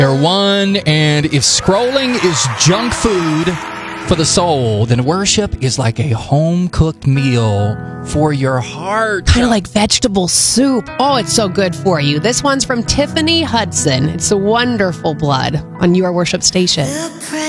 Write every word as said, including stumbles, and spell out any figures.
They're one, and if scrolling is junk food for the soul, then worship is like a home-cooked meal for your heart. Kind of like vegetable soup. Oh, it's so good for you. This one's from Tiffany Hudson. It's a wonderful blood on your worship station.